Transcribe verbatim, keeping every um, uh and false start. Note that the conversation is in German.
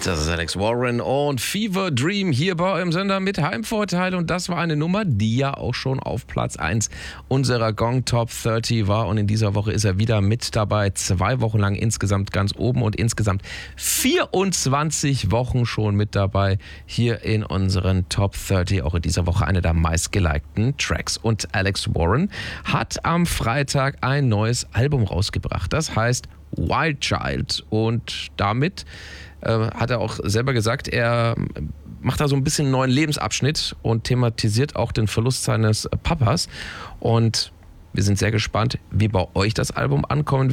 Das ist Alex Warren und Fever Dream hier bei eurem Sender mit Heimvorteil. Und das war eine Nummer, die ja auch schon auf Platz eins unserer Gong Top dreißig war. Und in dieser Woche ist er wieder mit dabei. Zwei Wochen lang insgesamt ganz oben und insgesamt vierundzwanzig Wochen schon mit dabei hier in unseren Top dreißig. Auch in dieser Woche einer der meistgelikten Tracks. Und Alex Warren hat am Freitag ein neues Album rausgebracht. Das heißt Wild Child. Und damit hat er auch selber gesagt, er macht da so ein bisschen einen neuen Lebensabschnitt und thematisiert auch den Verlust seines Papas. Und wir sind sehr gespannt, wie bei euch das Album ankommen